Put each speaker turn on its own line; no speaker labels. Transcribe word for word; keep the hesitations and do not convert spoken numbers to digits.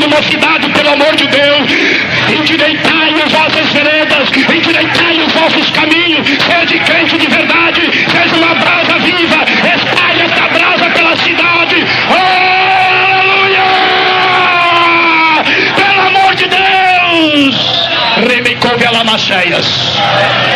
cidade, mocidade, pelo amor de Deus, endireitai as vossas veredas, endireitai os vossos caminhos, sede crente de verdade, seja uma brasa viva, espalhe esta brasa pela cidade. Oh, aleluia! Pelo amor de Deus! Remecou Velamacheias.